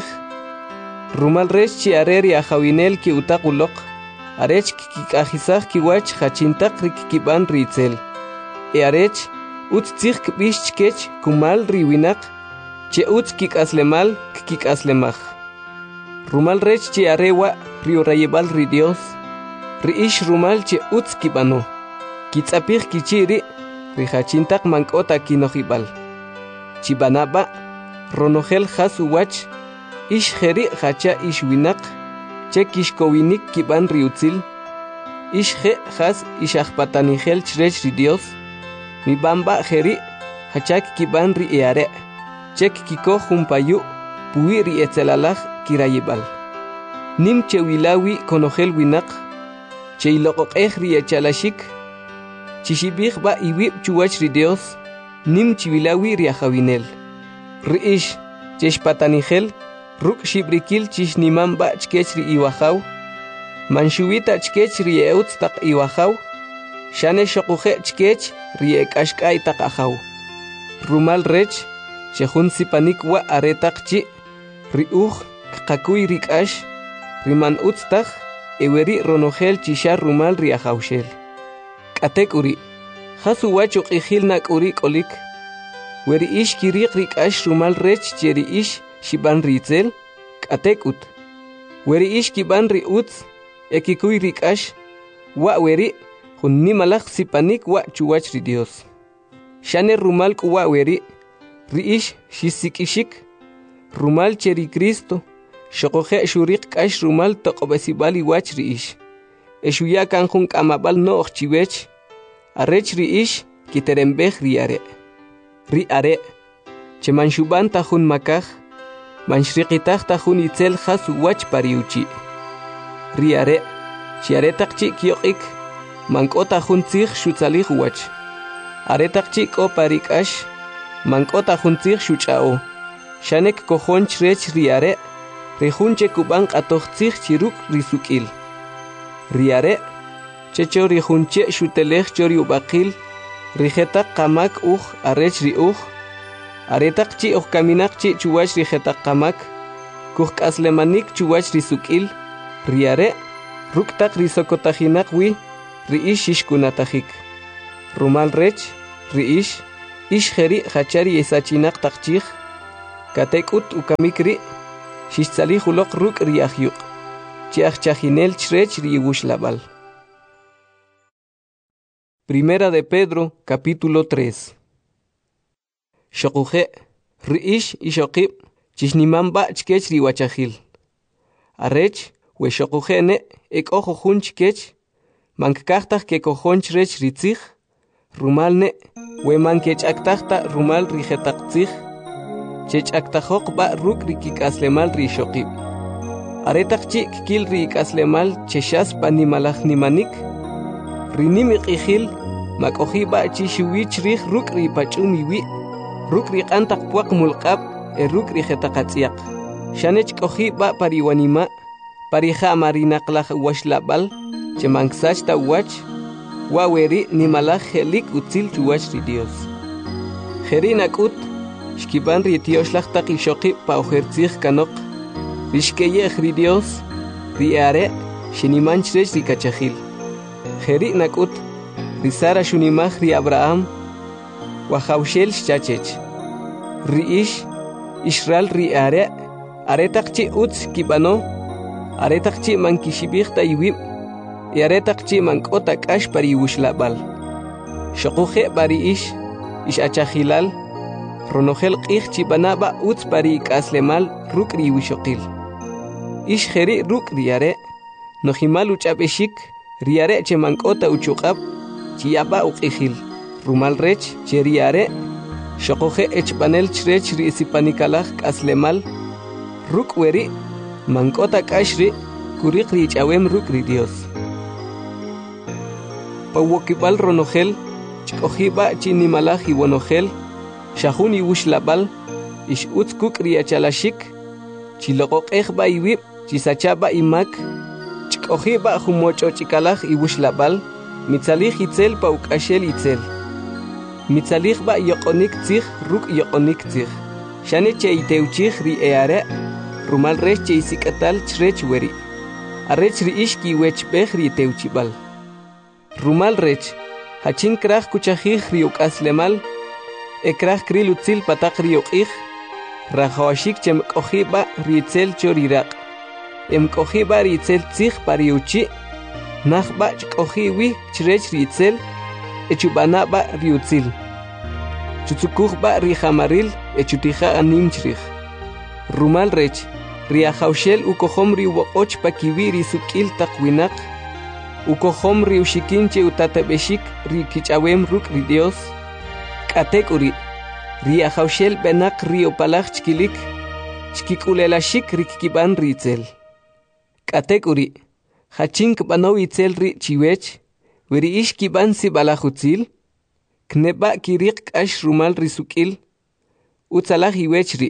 rumal rech chi are ri ajawinel ki utaq uloq arech kikajisaj kiwach jachintaq ri kikiban ri itzel e arech utz tzij kbix chkech kumal ri winaq che utz kik'aslemal kik'aslemaj rumal rech chi arewa ri urayibal ri Dios ri ish rumal che utz kibano kitzapij kichiri ri jachintaq mank'ota kinojibal chibanaba ronojel jas uwach ish jeri jacha ish winaq che kishkowinik kiban ri utzil ish je jas ish ajpatanijel chrech ri Dios mi bamba jeri hachak kiban ri eare chek kiko jumpayu puwi ri etzelalaj kirayibal nim che wilawi konojel winaq che iloqoqej ri echalashik chishibij ba iwib chuwach ri Dios nim chiwilawi ri ajawinel ri ish cheshpatanijel ruk shibrikil chishniman ba chkech ri iwajaw manshuwita chkech ri eutz taq iwajaw shane shoquje chkech ri ek'axk'ay taq ajaw rumal rech chejun sipanik wa aretaq chi ri uj kqakuy ri k'ax ri man utz taj eweri ronojel chisha rumal ri ajawshel k'atek uri jasu wach uq'ijil nak'uri k'olik weri ish kiriq ri k'ax rumal rech che ri ish shiban ri itzel k'atek ut weri ish kiban ri utz ekikuy ri k'ax wa weri jun nimalaj sipanik wa chuwach ri Dios shane rumal k'uwa weri ri ish shisik'ixik rumal che ri Cristo shoqoje shuriq k'ax rumal toq'ob'esibal iwach ri ish exuya kan jun k'amab'al no'j chiwech arech ri ish kiterembej ri are ri are che manshuban ta jun makaj manshriqitaj ta jun itzel jas uwach pariuchi ri are chi aretaq chi kyoq'ik mank'ota jun tzij xutzalij uwach aretaq chi k'o pari k'ax mank'ota jun tzij xuch'a'o shanek kojon chrech ri are ri jun che kub'an q'atoj tzij chiruk ri suk'il ri are checho ri jun che xutelej cho ri ub'aqil ri jetaq qamak uj arech ri uj aretaq chi uj kaminaq chi chuwach ri jetaq qamak kuj k'aslemanik chuwach ri suk'il ri are ruktaq ri sokotajinaq wi ri ish ixkunatajik rumal rech ri ish ish kheri khachari esachinaq taqchij katekut ukamikri shishtzali huloq ruk riahyuq chiach chajinel chrech riush labal. Primera de Pedro capítulo tres. Shokuje riish ishokib chishnimamba chkech riwachajil arech we shokuje ne ek ojo hun chkech mankaktaj ke kojon chrech ritzij rumal ne we mankech aktajta rumal rijetaqtzij chech aktajoq ba ruk rikikaslemal rishokib aretaqchi kil rikaslemal cheshas panimalaj nimanik rinimi qijil makoji ba chishuwich rij ruk ripachumi wi ruk riqantaq puaq mulqab e ruk rijetaqatsiaq shanech koji ba pariwanima parija marinaqlaj washlabal chemansach ta wach waweri nimalaj helik utzil chuwach ri Dios jerinakut shkiban ri tioslaj taqishoqi pa ujertzij kanok rishkeye ri Dios ri are shinimanchrech ri kachajil jerinakut ri Sara shunimaj ri Abraham wajawshel shachech riish Israel ri are aretaqchi utz kibano aretaqchi mankishibij ta iwib y aretaqchi mank'ota k'ax pariwushlabal shokuje bariish ish achajilal ronojel q'ij chibanaba utz pari ik'aslemal ruk' riwishoqil ish jeri ruk' riare nojimal uch'ab'exik riare che mank'ota uchuq'ab chiyaba uq'ijil rumal rech che riare shokuje echbanel chrech ri isipanikalaj k'aslemal ruk' weri mank'ota k'ax ri kuriq ri ch'awem ruk' ri Dios pawokibal ronojel ch'kojiba chinimalaj iwonojel shajun iwushlabal ish utz kuk' ri achalashik chiloqoq'ejba iwib chisachaba imak ch'kojiba jumoch'och'ikalaj iwushlabal mitzalij itzel pa uk'axel itzel mitzalijba yoqonik tzij ruk' yoqonik tzij shane che itewchij ri eare rumal rech che isik'atal chrech weri arech ri ish kiwechb'ej ri tewchibal rumal rech hachin kraj kuchajij ri uk'aslemal ekraj kril utzil pataq ri uq'ij rajawashik che mk'ojiba ri itzel cho riraq emk'ojiba ri itzel tzij pa ri uchi najba ch'kojiwi chrech ri itzel echub'anaba ri utzil chutzukujba ri jamaril echutija anim chrij rumal rech ri ajawshel ukojom ri uwoq'och pa kiwi ri suk'il taq winaq ukojom ri ushikin che utatab'exik ri kich'awem ruk' ri Dios k'atek uri ri ajawshel b'enaq ri opalaj chkilik chkik'ulelashik ri kikib'an ri itzel k'atek uri jachin kb'anow itzel ri chiwech weri ish kib'an sib'alaj utzil kneba' kiriq k'ax rumal ri suk'il utzalaj iwech ri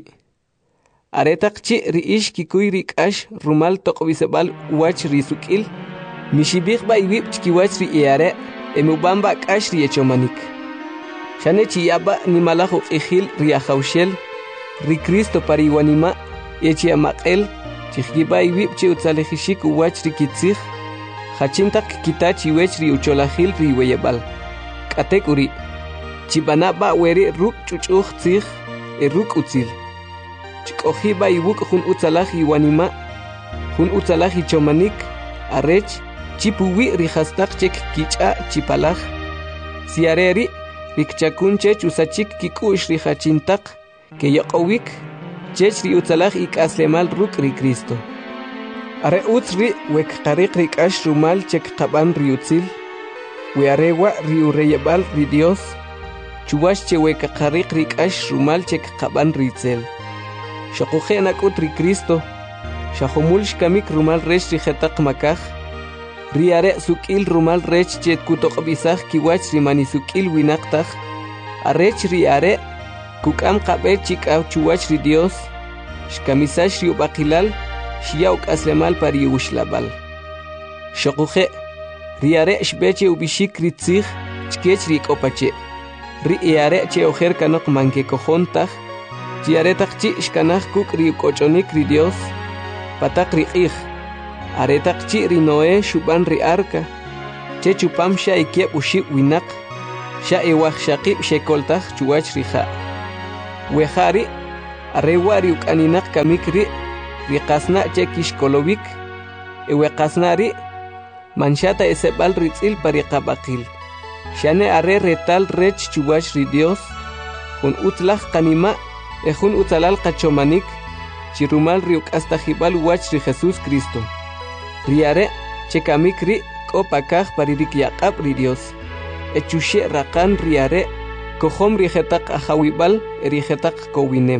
aretaqchi ri ish kikuy ri k'ax rumal toq'b'isab'al wach ri suk'il mixib'ijba iwib' chkiwach ri iare emub'anba k'ax ri echomanik shane chiyaba nimalaj uq'ijil ri ajawshel ri Cristo pariwanima echiamaq'el chijkiba iwib' che utzalejixik uwach ri kitzij jachintaq kitach iwech ri ucholajil ri weyeb'al k'atek uri chib'anaba weri ruk' ch'uch'uj tzij e ruk' utzil ch'kojiba iwuk' jun utzalaj iwanima jun utzalaj ichomanik arech chipuwi ri jastaq chek kich'a chipalaj siareri rikchakun chech usachik kik'u'x ri jachintaq ke yoq'owik chech ri utzalaj ik'aslemal ruk' ri Cristo are utz ri wek qariq ri k'ax rumal chek qab'an ri utzil we arewa ri ureyeb'al ri Dios chuwax che wek qariq ri k'ax rumal chek qab'an ri itzel shokuje nak'ut ri Cristo shajomul xkamik rumal rech ri jetaq makaj ri are suk'il rumal rech che kutoq'b'isaj kiwach ri manisuk'il winaqtaj arech ri are kuk'am qab'ej chik'aw chuwach ri Dios xkamisax ri ub'aqilal xiyaw k'aslemal pa ri uxlab'al shokuje ri are xb'e che ub'ixik ri tzij chkech ri k'opache ri iare che ojer kanok mankekojon taj chi aretaqchi xkanaj kuk' ri uk'och'onik ri Dios pataq ri q'ij aretaqchi ri Noé xub'an ri arca che chupam xa ikieb' uxib' winaq sha ewaj shaqib shekoltaj chuwach rija wejari arrewari uk'aninaq kamikri riqasna chekish kolovik eweqasnari manchata esebal ritzil pariqabaqil shane arre retal rech chuwach ri Dios jun utlaj qanima ejun utzalal qachomanik chirumal riuk hasta jibal wach ri Jesús Cristo riare chekamik ri kopakaj paririk yaqab ri Dios echushe raqan riare kohom rijetaq ajawibal erijetaq kowinem.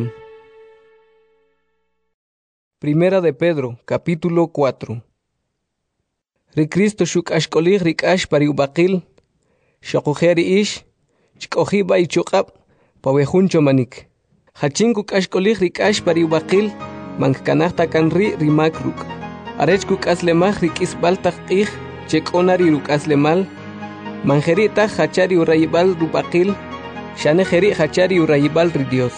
Primera de Pedro, capítulo cuatro. Ri Cristo shuk ashkolig rikash pariubaqil shaqujeri ish chkojiba ichuqab pawejun chomanik hachinku kashkolig rikash pariubaqil mankanaqta kanri rimakruk arechku kaslemaj rikisbal taqij chekonari rukaslemal manjerita hachari urayibal rubaqil shanejeri hachari urayibal ri Dios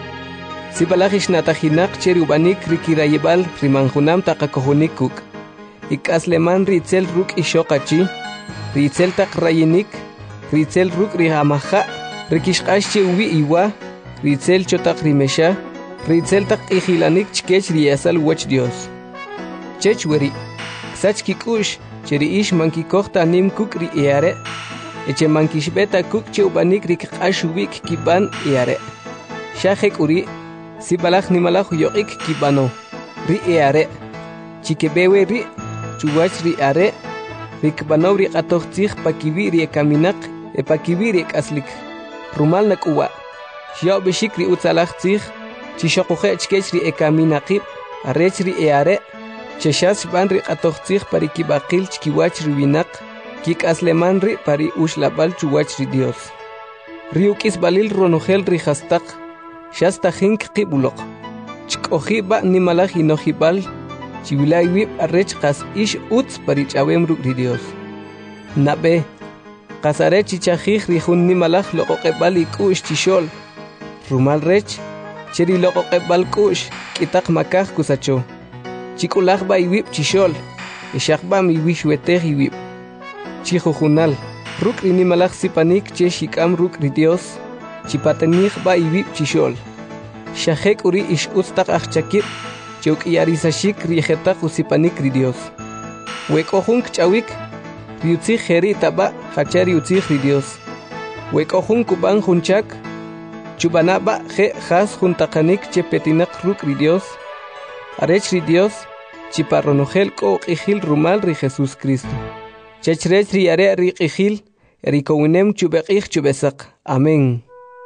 sibalajish natajinak cheri ubanik rikirayibal rimanjunam taqakojunikuk ikasleman ritzel ruk ishoqachi ritzel taq rayinik ritzel ruk rihamaja rikishqashche uwi iwa ritzel chotaq rimesha ritzel taq ijilanik chkech riyasal wach Dios chech weri sach kikush cheri ish mankikojta nim kuk ri iare eche mankishbeta kuk che ubanik rikqash uwik kiban iare shajek uri sibalaj nimalaj yoqik kibano ri iare chikebewe ri chuwach ri are rikbanaw ri qatoj pakibi ri kaminak e pakibi ri kaslik rumal nakuwa xyaw bishik ri utzalaj tzij chishoquje chkech ri ekaminaqib arech ri eare cheshas ban ri qatoj tzij parikibaqil chkiwach ri winaq kikasleman ri pari ushlabal chuwach ri Dios ri ukis balil ronojel ri hastaq shasta jink qibuloq chkojiba nimalaj inojibal chivilay wib arrech qas ish utz parichawem ruk ri Dios nabe qasare chichajij rijun nimalaj loqoqebal ikush chishol rumal rech cheri loqoqebal kush kitaq makaj kusacho chikulaj ba iwib chishol ishaqba mi wishwetej iwib chijujunal ruk ri nimalaj sipanik che shikam ruk ri Dios chipatenij ba iwib chishol shajek uri ish utz taq ajchakib Chuk yarisashik rijetaq usipanik ri Dios. Wekojun kchawik riutzij jeri taba hachari utzij ri Dios. Wekojun kuban junchak chubanaba je jas juntaqanik chepetinak ruk ri Dios. Arech ri Dios chiparronojel ko qijil rumal ri Jesús Cristo. Chechrech ri are ri qijil erikowinem chubeqij chubesaq. Amén.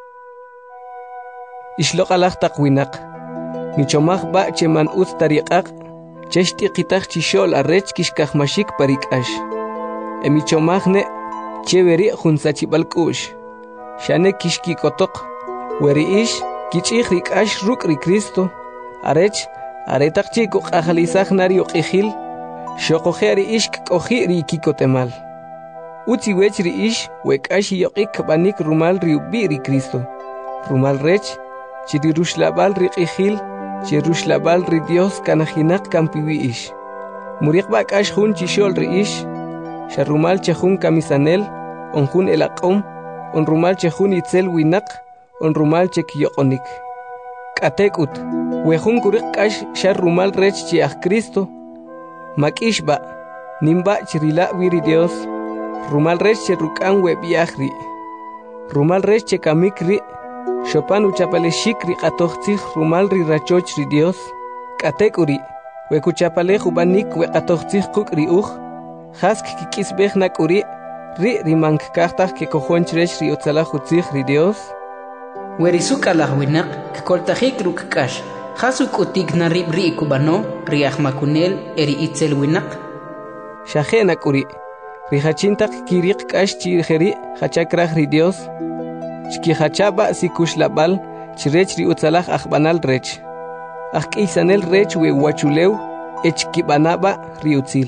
Ishloqalaj taqwinaq. Michomaj ba cheman utz tariqaq cheshti qitaq chishol arrech kishkajmashik parikash emichomajne cheveri junsachibal kush shane kishkikotoq weri ish kich'ij rikash ruk ri Cristo arech aretaq chiku qajalisaj nari uqijil shoqojeri ish k'oji ri kikotemal utzi wech ri ish wek'ash yoqik banik rumal ri ubi ri Cristo rumal rech chiri rushlabal ri qijil Cherushlabal ri Dios kanajinak kampiwi ish. Muriq bakash jun chishol ri ish. Sharumal chejun kamisanel, onjun elaqom, onrumal chejun itzel winak, onrumal chekyoqonik. Katekut, wejun kuriq kash sharumal rech chiach Cristo. Makishba, nimba chirila wiri Dios. Rumal rech cherukan webiachri. Rumal rech chekamikri. Shopan uchapaleshik ri qatoj rumal ri rachoch ri Dios katekuri wekuchapale jubanik we qatoj quk ri uj hask kikisbej nakuri ri rimank kajtaj ke kojonchresh ri utzalaj utzij ri Dios werisuka lajwinaq koltajik ruk kash hasuk utik narib ri kubano ri ahmakunel eri itzel winaq shaje nakuri ri hachintak kiriq kash chirjeri hachakraj ri Dios Chki hachaba sikushlabal chirech ri utzalaj ajbanal rech. Ajk'isanel rech we wachuleu echkibanaba ri utzil.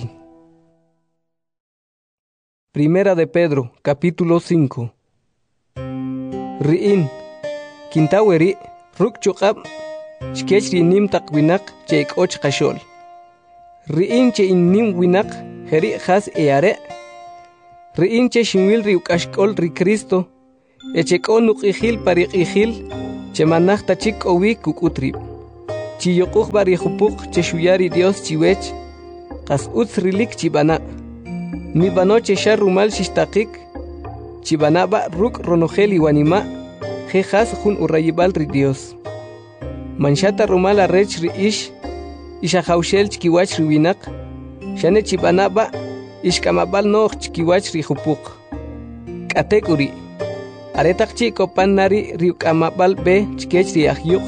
Primera de Pedro, capítulo cinco. Ri'in, kintaweri, ruk chuqab, chkech ri nim taq winak che ik'och qashol. Ri'in che in nim winak, heri jas eare. Ri'in che shinwil ri ukashkol ri Cristo, echekon nuqihil pariqihil chemanaj tachik owi kukutrib chiyuquj bari jupuq cheshuyari Dios chiwech qas utz rilik chibana mi bano cheshar rumal shishtaqik chibana ba ruk ronojel iwanima jejas jun urayibal ri Dios manshata rumal arrech ri ish ishajaushel chkiwach riwinak shane chibana ba ishkamabal noq chkiwach ri jupuq katekuri aretaq chiko pannari riukamabal be chkech ri ahyuq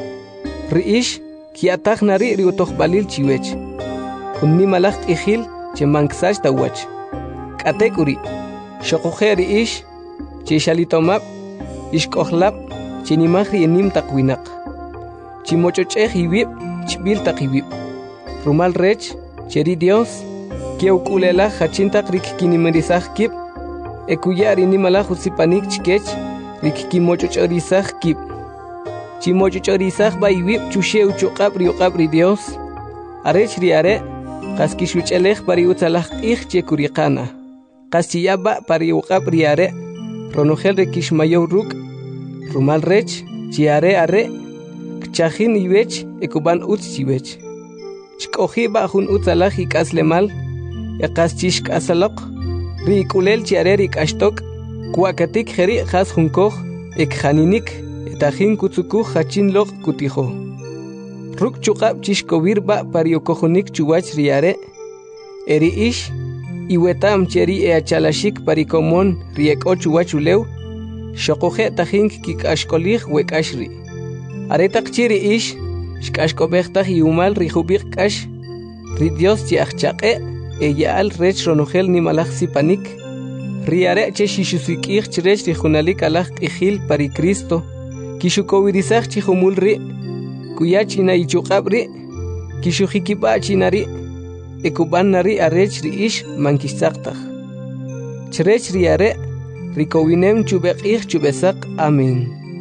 ri ish kiataq nari riutojbalil chiwech unni malaq ihil chemanksach tawach katekuri shoqoje ri ish chishalitomab ishkohlab chinimajri enim taqwinaq chimochochej iwib chbil taqibib rumal rech cheri Dios keukulela hachintaq rikkinimerisaj kib ekuyari nimala jusipanik chkech rikkimochochorisaj kib chimochochorisaj ba iwib chusheu chuqab riuqab ri Dios arech ri are qaskishuchelej pari utsalaj ij chekuriqana qasiyaba pari uqab ri are ronojel rekishmayow ruk rumal rech chi are are kchajin iwech ekuban utz chiwech chk'oji ba jun utsalaj ik'aslemal eqaschix k'asaloq ri kulel chi are ri k'axtok kuakatik jeri jas junkoj ekjaninik etajin kutsukuj hachin loq kutijo ruk chuqab chixkowir ba pari okojonik chuwach ri are eri ish iwetam cheri e achalashik pari komon ri ek'o chuwach ulew xoqoje tajin kik'axkolij wek'axri aretaq chiri ish xk'axk'ob'ejtaj iumal ri jubiq k'ax ri Dios chi ajchaq'e e ya'al rech ronojel nimalaj sipanik ri are che xixusik'ij chirech ri junalik alaj q'ijil pari Cristo kixukowirisaj chi jumul ri kuya china ichuq'ab ri kixujikib'a china ri ekuban nari arech ri ish mankixtzaqtaj chirech ri are rikowinem chubeq'ij chubesaq amen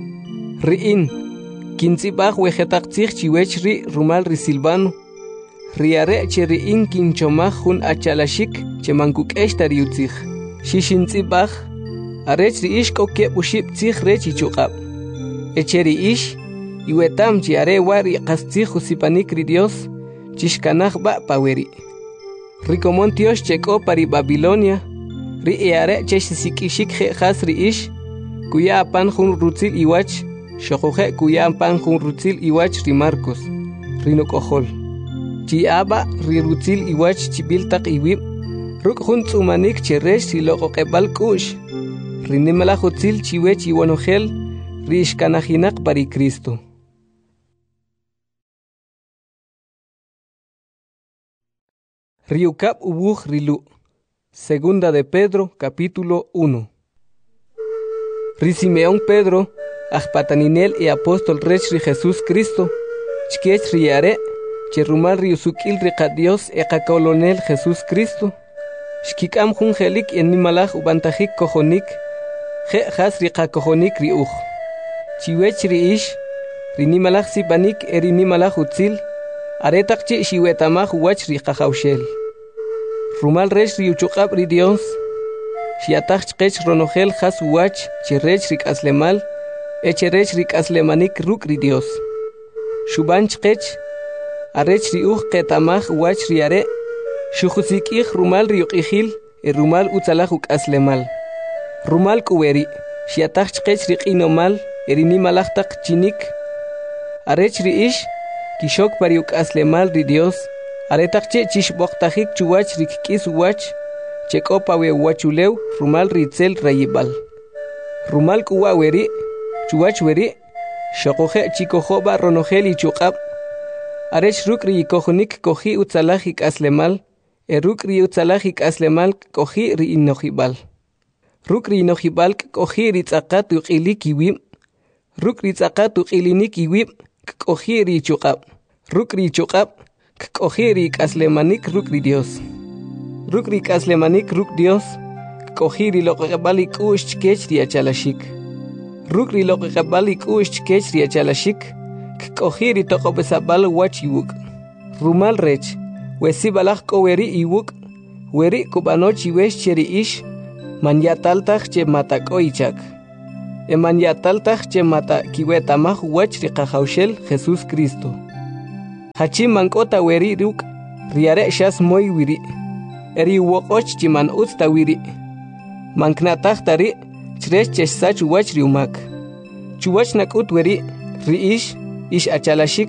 ri'in kintzibaj wejetaqtzij chiwech ri rumal ri Silvano ri are che ri'in kinchomaj jun achalashik che mankuk'ex tariutzij xixintzibaj arech ri ish k'o keb' uxib' tzij rech ichuq'ab eche ri ish iwetam chi are wa ri qastzij jusipanik ri Dios chixkanaj ba' paweri rikomon tiox chek'o pari Babilonia ri e are che xisik'ixik je'jas ri ish kuya apan jun rutzil iwach xoqoje kuya apan jun rutzil iwach ri Marcos ri nok'ojol chi aba ri rutzil iwach chibil taq iwib ruk' jun tz'umanik che rex ri loq'oq'eb'al k'u'x ri nimalaj utzil chiwech iwanojel ri ixkanajinaq pari Cristo. Riukab ubuj rilu. Segunda de Pedro, capítulo uno. Ri Simeón Pedro, ajpataninel y apóstol rech ri Jesús Cristo, chkech ri are, che rumal ri usukil ri qa Dios e qa kolonel Jesús Cristo, shkikam jun jelik en nimalaj ubantajik kojonik, je jas ri qa kojonik ri uj. Chiwech ri ish, ri nimalaj sipanik e ri nimalaj utzil, aretaq chi xiwetamaj wach ri qajawshel. Rumal rech ri uchuqab ri Dios, xiataj chqech ronojel jas wach chi rech ri k'aslemal, eche rech ri k'aslemanik ruk ri Dios. Shuban chqech, arech ri uj qetamaj wach ri are, xujusik'ij rumal ri uq'ijil e rumal utzalaj uk'aslemal. Rumal k'uweri, xiataj chqech ri q'inomal e ri nimalaj taq chinik, arech ri ish, kixok pari uk'aslemal ri Dios, aretaq che chixb'oqtajik chuwach ri kk'is wach, che k'o pawe wachulew rumal ri itzel rayib'al. Rumal k'uwa weri, chuwach weri, xoqoje chikojoba ronojel ichuq'ab, arech ruk' ri ikojonik koji utzalaj ik'aslemal, e ruk' ri utzalaj ik'aslemal koji ri inojib'al. Ruk' ri inojib'al k'oji ri tz'aqat uq'ilik iwib', ruk' ri tz'aqat uq'ilinik iwib' k'oji ri ichuq'ab, ruk' ri ichuq'ab k'oji ri ik'aslemanik ruk' ri Dios. Ruk' ri ik'aslemanik ruk' Dios k'oji ri loq'oq'eb'al ik'u'x chkech ri achalashik. Ruk' ri loq'oq'eb'al ik'u'x chkech ri achalashik k'oji ri toq'ob'esab'al wach iwuk'. Rumal rech wesib'alaj k'o weri iwuk', weri kub'anol chiwex che ri ix man yataltaj che matak'o ichak. eman yataltaj chemata kiwetamaj wachri qajawshel Jesús Cristo. Hachi mankota weri ruk riare shas moy wiri. Eri woqoch chiman utsta wiri. Manknataj tari chresh chesach wachri umak. Chuwach nakut weri riish ish achalashik.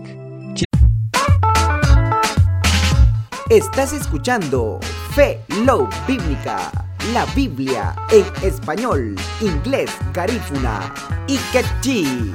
Estás escuchando Fe Love Bíblica, la Biblia en español, inglés, garífuna y quechí.